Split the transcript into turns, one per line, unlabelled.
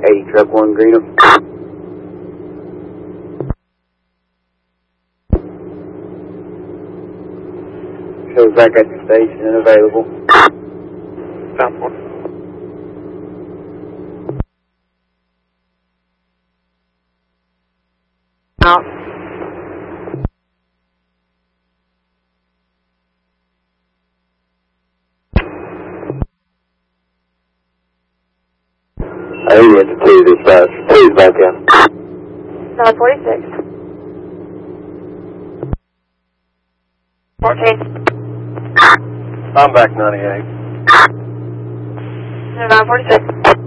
8, truck 1, Greenham. Shows back at the station and available.
Sound 4.
Out.
I need to 2 dispatch. 2's back in.
946. 14.
I'm back 98.
946.